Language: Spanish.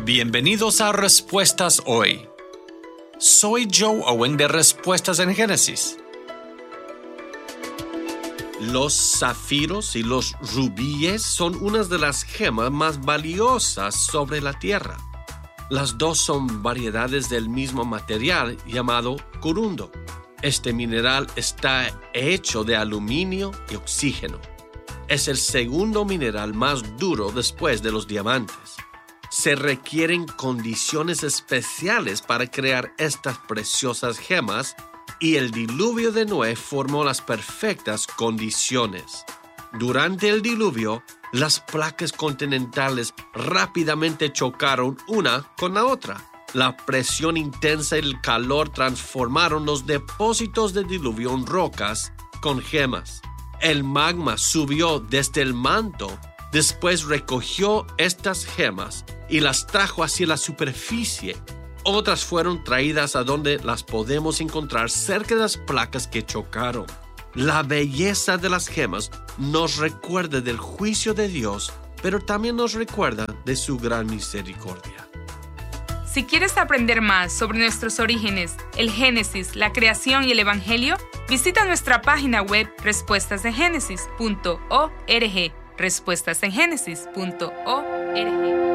Bienvenidos a Respuestas Hoy. Soy Joe Owen de Respuestas en Génesis. Los zafiros y los rubíes son unas de las gemas más valiosas sobre la tierra. Las dos son variedades del mismo material llamado corundo. Este mineral está hecho de aluminio y oxígeno. Es el segundo mineral más duro después de los diamantes. Se requieren condiciones especiales para crear estas preciosas gemas y el diluvio de Noé formó las perfectas condiciones. Durante el diluvio, las placas continentales rápidamente chocaron una con la otra. La presión intensa y el calor transformaron los depósitos de diluvio en rocas con gemas. El magma subió desde el manto, después recogió estas gemas y las trajo hacia la superficie. Otras fueron traídas a donde las podemos encontrar cerca de las placas que chocaron. La belleza de las gemas nos recuerda del juicio de Dios, pero también nos recuerda de su gran misericordia. Si quieres aprender más sobre nuestros orígenes, el Génesis, la creación y el Evangelio, visita nuestra página web respuestasengenesis.org. respuestasengenesis.org